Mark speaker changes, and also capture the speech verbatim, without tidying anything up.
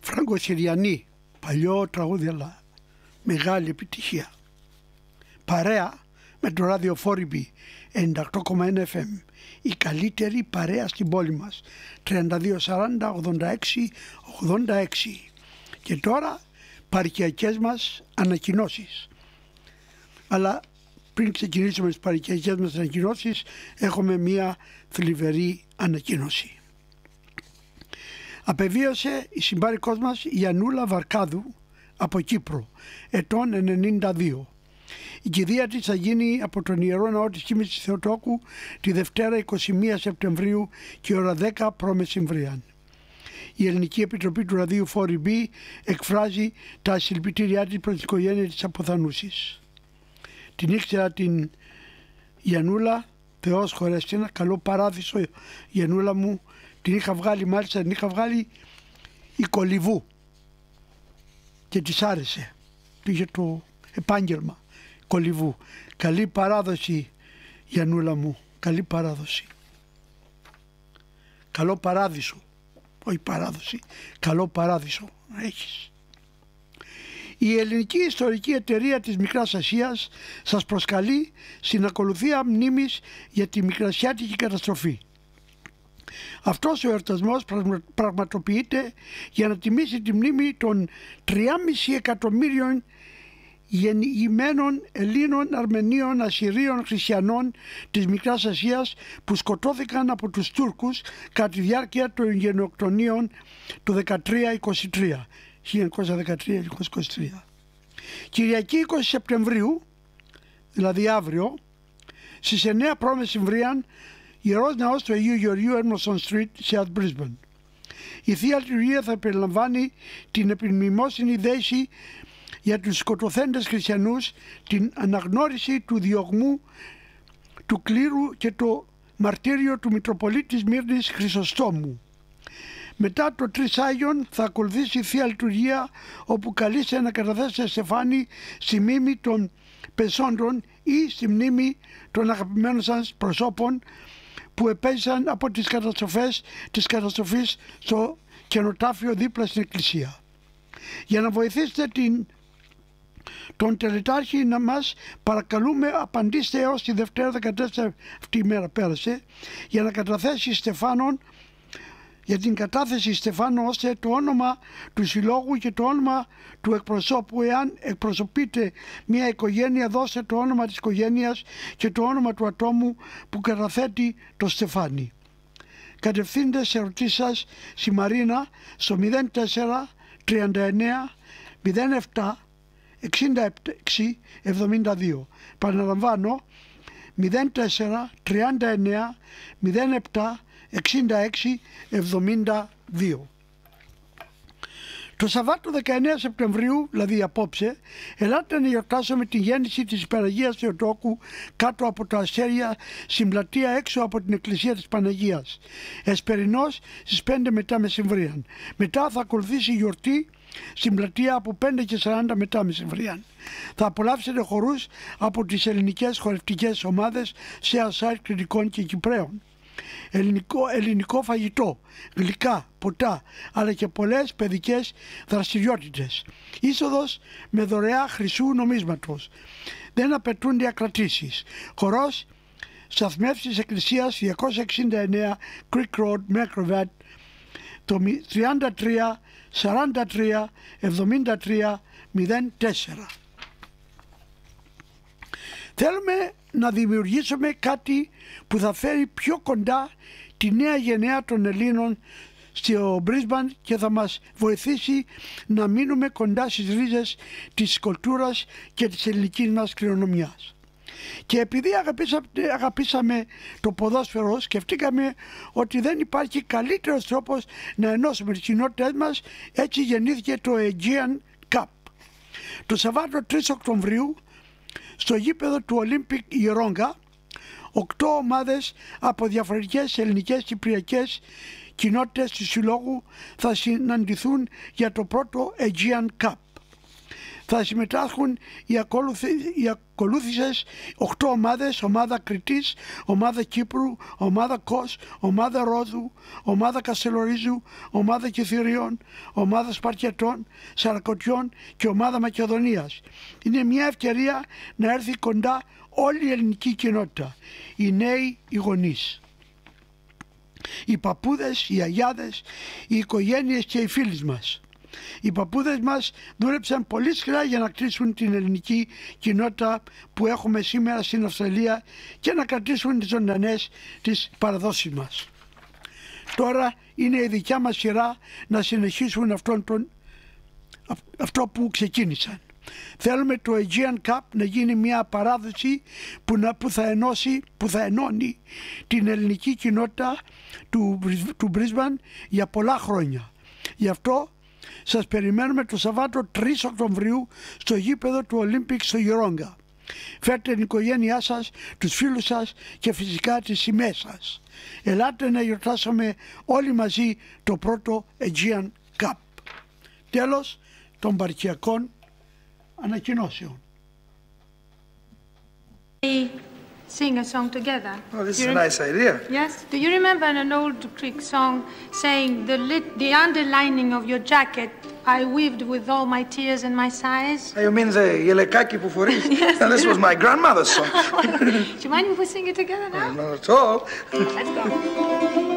Speaker 1: Φραγκοσυριανή, παλιό τραγούδι αλλά μεγάλη επιτυχία. Παρέα με το ραδιοφόριμπι ενενήντα οκτώ κόμμα ένα εφ εμ, η καλύτερη παρέα στην πόλη μας, τριάντα δύο σαράντα ογδόντα έξι ογδόντα έξι. Και τώρα παροικιακές μας ανακοινώσεις. Αλλά πριν ξεκινήσουμε τις παροικιακές μας ανακοινώσεις, έχουμε μία θλιβερή ανακοίνωση. Απεβίωσε η συμπάρικός μας η Ανούλα Βαρκάδου από Κύπρο, ετών ενενήντα δύο. Η κηδεία της θα γίνει από τον Ιερό Ναό της Κοίμησης Θεοτόκου τη Δευτέρα εικοστή πρώτη Σεπτεμβρίου και ώρα δέκα π.μ. Η Ελληνική Επιτροπή του Ραδίου φορ ι μπι εκφράζει τα συλληπιτήριά της προς την οικογένεια της αποθανούσης. Την ήξερα την Γιαννούλα, Θεός χωρέστη, ένα καλό παράδεισο Γιαννούλα μου. Την είχα βγάλει, μάλιστα την είχα βγάλει η Κολυβού και της άρεσε. Πήγε το επάγγελμα Κολυβού. Καλή παράδοση Γιαννούλα μου, καλή παράδοση. Καλό παράδεισο, όχι παράδοση, καλό παράδεισο να έχεις. Η Ελληνική Ιστορική Εταιρεία της Μικράς Ασίας σας προσκαλεί στην ακολουθία μνήμης για τη Μικρασιάτικη καταστροφή. Αυτός ο εορτασμός πραγματοποιείται για να τιμήσει τη μνήμη των τριάμισι εκατομμύριων γεννημένων Ελλήνων, Αρμενίων, Ασσυρίων, Χριστιανών της Μικράς Ασίας που σκοτώθηκαν από τους Τούρκους κατά τη διάρκεια των γενοκτονίων του δεκατρία είκοσι τρία. χίλια εννιακόσια δεκατρία με είκοσι είκοσι τρία. Κυριακή είκοσι Σεπτεμβρίου, δηλαδή αύριο, στις εννέα π.μ. Ιερός Ναός του Αγίου Γεωργίου, Έμνοσον Street, South Brisbane. Η Θεία Λειτουργία θα περιλαμβάνει την επιμνημόσυνη δέηση για τους σκοτωθέντες χριστιανούς, την αναγνώριση του διωγμού του κλήρου και το μαρτύριο του Μητροπολίτη Σμύρνης Χρυσοστόμου. Μετά το Τρεις Άγιον θα ακολουθήσει η Θεία Λειτουργία, όπου καλείστε να καταθέσετε στεφάνι στη μνήμη των πεσόντων ή στη μνήμη των αγαπημένων σας προσώπων που επέζησαν από τις καταστροφές της καταστροφής στο κενοτάφιο δίπλα στην εκκλησία. Για να βοηθήσετε την, τον τελετάρχη να μας, παρακαλούμε απαντήστε έως τη Δευτέρα δεκατέσσερις, αυτή η μέρα πέρασε, για να καταθέσει στεφάνων, για την κατάθεση στεφάνων, ώστε το όνομα του συλλόγου και το όνομα του εκπροσώπου, εάν εκπροσωπείτε μια οικογένεια, δώστε το όνομα της οικογένειας και το όνομα του ατόμου που καταθέτει το στεφάνι. Κατευθύντε σε ερωτήσεις σας στη Μαρίνα στο μηδέν τέσσερα τριάντα εννέα μηδέν επτά εξήντα έξι εβδομήντα δύο. Παραλαμβάνω, μηδέν τέσσερα τριάντα εννέα μηδέν επτά εξήντα έξι εβδομήντα δύο. Το Σαββάτο δεκαεννέα Σεπτεμβρίου, δηλαδή απόψε, ελάτε να γιορτάσουμε τη γέννηση της Υπεραγίας Θεοτόκου κάτω από τα αστέρια στην πλατεία έξω από την Εκκλησία της Παναγίας. Εσπερινώς στις πέντε μετά μεσημβρίαν. Μετά θα ακολουθήσει η γιορτή στην πλατεία από πέντε και σαράντα μετά μεσημβρίαν. Θα απολαύσετε χορούς από τις ελληνικές χορευτικές ομάδες σε ασάιτ Κρητικών και Κυπραίων. Ελληνικό, ελληνικό φαγητό, γλυκά, ποτά, αλλά και πολλές παιδικές δραστηριότητες. Είσοδος με δωρεά χρυσού νομίσματος. Δεν απαιτούνται ακρατήσεις. Χορός σταθμεύσεις Εκκλησίας διακόσια εξήντα εννέα Creek Road, Macrovat, το τριάντα τρία σαράντα τρία εβδομήντα τρία μηδέν τέσσερα. Θέλουμε να δημιουργήσουμε κάτι που θα φέρει πιο κοντά τη νέα γενναία των Ελλήνων στο Brisbane και θα μας βοηθήσει να μείνουμε κοντά στις ρίζες της κουλτούρας και της ελληνικής μας κληρονομιάς. Και επειδή αγαπήσαμε, αγαπήσαμε το ποδόσφαιρο, σκεφτήκαμε ότι δεν υπάρχει καλύτερος τρόπος να ενώσουμε τις κοινότητες μας. Έτσι γεννήθηκε το Aegean Cup. Το Σαββάτο τρεις Οκτωβρίου, στο γήπεδο του Olympic Yeronga, οκτώ ομάδες από διαφορετικές ελληνικές κυπριακές κοινότητες του Συλλόγου θα συναντηθούν για το πρώτο Aegean Cup. θα συμμετάσχουν οι, ακολουθ... οι ακολούθησες οκτώ ομάδες, ομάδα Κρητής, ομάδα Κύπρου, ομάδα Κος, ομάδα Ρόδου, ομάδα Καστελορίζου, ομάδα Κιθυριών, ομάδα Σπαρτιατών, Σαρακοτιών και ομάδα Μακεδονίας. Είναι μια ευκαιρία να έρθει κοντά όλη η ελληνική κοινότητα, οι νέοι, οι γονείς, οι παππούδες, οι αγιάδες, οι οικογένειες και οι φίλοι μας. Οι παππούδες μας δούλεψαν πολύ σκληρά για να κτίσουν την ελληνική κοινότητα που έχουμε σήμερα στην Αυστραλία και να κρατήσουν τις ζωντανές τις παραδόσεις μας. Τώρα είναι η δικιά μας σειρά να συνεχίσουν αυτόν τον, αυτό που ξεκίνησαν. Θέλουμε το Aegean Cup να γίνει μια παράδοση που, να, που, θα, ενώσει, που θα ενώνει την ελληνική κοινότητα του, του Brisbane για πολλά χρόνια. Γι' αυτό σας περιμένουμε το Σαββάτο τρεις Οκτωβρίου στο γήπεδο του Olympic στο Γερόγκα. Φέρτε την οικογένειά σας, τους φίλους σας και φυσικά τις σημαίες σας. Ελάτε να γιορτάσουμε όλοι μαζί το πρώτο Aegean Cup. Τέλος των παρικιακών ανακοινώσεων.
Speaker 2: Sing a song together.
Speaker 3: Oh, this is a nice idea.
Speaker 2: Yes. Do you remember an old Greek song saying the lit, the underlining of your jacket I weaved with all my tears and my sighs?
Speaker 3: You mean the Yelekaki που φορείς?
Speaker 2: Yes.
Speaker 3: And this was my grandmother's song.
Speaker 2: Do you mind if we sing it together now?
Speaker 3: Not at all.
Speaker 2: Let's go.